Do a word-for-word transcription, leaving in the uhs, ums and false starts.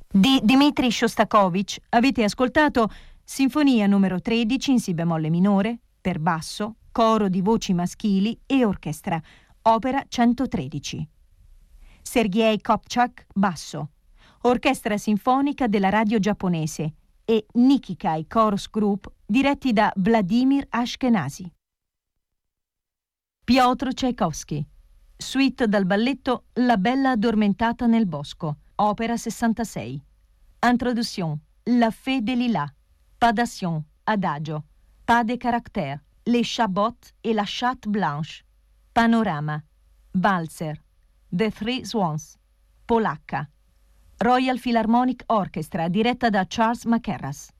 Di Dmitri Shostakovich avete ascoltato Sinfonia numero tredici in Si bemolle minore, per basso, coro di voci maschili e orchestra, opera centotredici. Sergei Kopchak, basso, orchestra sinfonica della radio giapponese e Nikikai Chorus Group diretti da Vladimir Ashkenazy. Piotr Tchaikovsky, suite dal balletto La bella addormentata nel bosco, opera sessantasei. Introduction, La fée des lilas, Pas adagio, Pas de caractère, Les chabots et la chatte blanche, Panorama, Valzer, The Three Swans, polacca, Royal Philharmonic Orchestra diretta da Charles Mackerras.